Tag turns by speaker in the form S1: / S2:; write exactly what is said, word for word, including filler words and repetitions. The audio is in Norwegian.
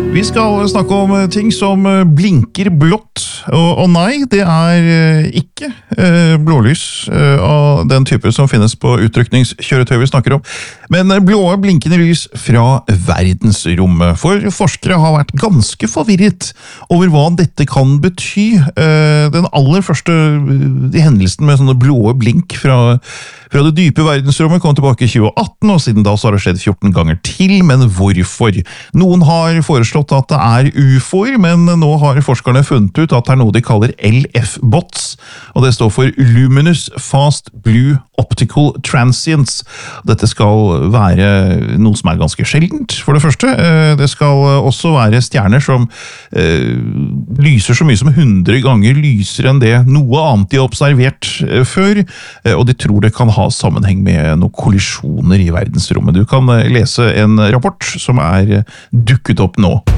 S1: Vi skal snakke om ting som blinker blått, og, og nei, det er ikke eh, blålys eh, av den type som finnes på utrykningskjøretøy vi snakker om, men blåe blinkende lys fra verdensrommet. For forskere har vært ganske forvirret over hva dette kan bety. Eh, den aller første de hendelsen med sånne blåe blink fra, fra det dype verdensrommet kom tilbake i tjue atten, og siden da så har det skjedd fjorten ganger til, men hvorfor? Noen har foreslått at det er U F O-er, men nå har forskerne funnet ut at det er noe de kaller L F B O T S, og det står for Luminous Fast Blue Optical Transients. Dette skal være noe som er ganske sjeldent, for det første. Det skal også være stjerner som eh, lyser så mye som hundre ganger lysere enn det noe annet de har observert eh, før, og de tror det kan ha sammenheng med noen kollisjoner i verdensrommet. Du kan lese en rapport som er dukket opp nå.